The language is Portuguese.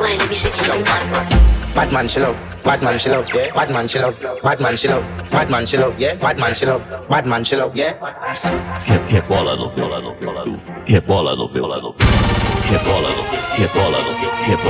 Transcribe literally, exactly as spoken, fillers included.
wine, let me shake She your love bum. bad man. Bad man she love. Bad man she love. Yeah. Bad man she love. Bad man she love. Bad man she love. Yeah. Bad man she love. Bad man she love. Yeah. Rebola no, rebola no, rebola no, rebola no, rebola no, rebola no, rebola no, rebola